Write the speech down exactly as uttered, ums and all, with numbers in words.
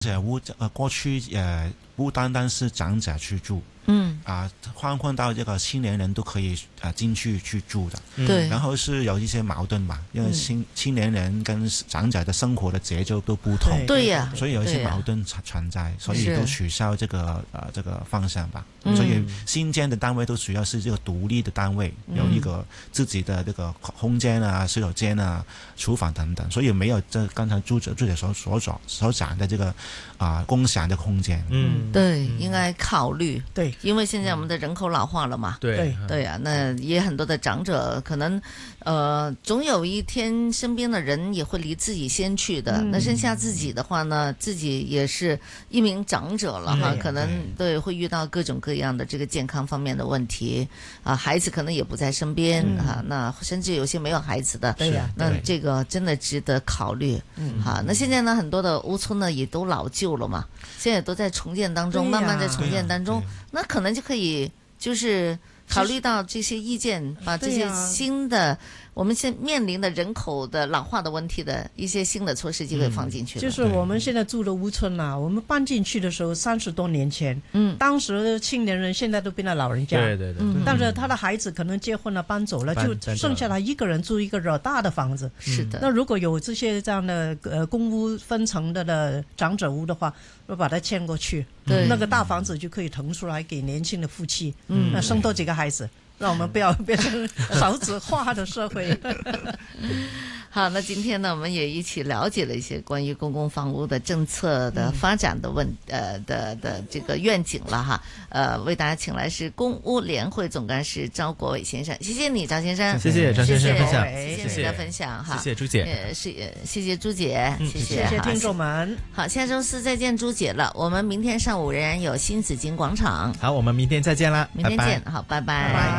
者屋呃过去呃不单单是长者去住， 嗯啊，换换到这个青年人都可以啊进去去住的。 对， 然后是有一些矛盾吧，因为青、嗯、青年人跟长者的生活的节奏都不同， 对呀， 所以有一些矛盾存在，所以都取消这个呃这个方向吧。所以新建的单位都主要是这个独立的单位，有一个自己的这个空间啊、洗手间啊、厨房等等，所以没有这刚才朱者朱者所所讲所讲的这个啊、呃、共享的空间。 嗯，对，应该考虑。 对， 因为现在我们的人口老化了嘛。 对对啊，那也很多的长者可能呃总有一天身边的人也会离自己先去的。嗯、那剩下自己的话呢，自己也是一名长者了哈，可能对会遇到各种各样的这个健康方面的问题啊，孩子可能也不在身边哈、嗯啊，那甚至有些没有孩子的， 对呀、啊， 那这个真的值得考虑。嗯，好，那现在呢，很多的屋村呢也都老旧了嘛，现在都在重建当中，慢慢在重建当中，那可能就可以就是考虑到这些意见，把这些新的我们现面临的人口的老化的问题的一些新的措施就可以放进去了、嗯、 就是我们现在住的屋村啊，我们搬进去的时候三十多年前，嗯，当时青年人现在都变成老人家， 对对对、嗯， 但是他的孩子可能结婚了搬走了，就剩下他一个人住一个老大的房子。 是的， 那如果有这些这样的呃公屋分层的的长者屋的话，我把它迁过去， 对， 那个大房子就可以腾出来给年轻的夫妻，嗯，那生多几个孩子。让我们不要变成少子化的社会。 好，那今天呢，我们也一起了解了一些关于公共房屋的政策的发展的问、嗯、呃的的这个愿景了哈。呃，为大家请来是公屋联会总干事赵国伟先生，谢谢你，赵先生。 谢谢张先生分享， 谢谢你的分享哈。 谢谢朱姐， 呃，是谢谢朱姐， 嗯、 谢谢谢谢听众们。 好，下周四再见，朱姐了。我们明天上午仍然有新紫荆广场。 好，我们明天再见啦， 明天见， 拜拜， 好，拜拜。 拜拜。